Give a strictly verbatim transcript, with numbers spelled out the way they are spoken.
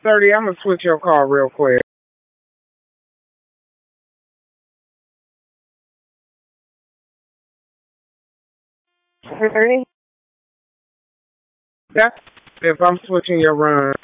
thirty, I'm going to switch your car real quick. thirty? That's if I'm switching your run.